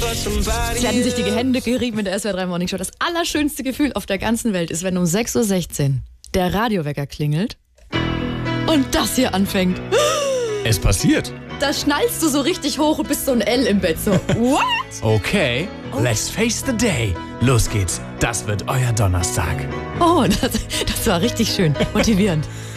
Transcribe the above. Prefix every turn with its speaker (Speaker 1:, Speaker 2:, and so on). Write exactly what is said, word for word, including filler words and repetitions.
Speaker 1: Sie hatten sich die Hände gerieben in der S W R drei Morning Show. Das allerschönste Gefühl auf der ganzen Welt ist, wenn um sechs Uhr sechzehn der Radiowecker klingelt und das hier anfängt.
Speaker 2: Es passiert.
Speaker 1: Da schnallst du so richtig hoch und bist so ein L im Bett. So, what?
Speaker 2: Okay, let's face the day. Los geht's. Das wird euer Donnerstag.
Speaker 1: Oh, das, das war richtig schön. Motivierend.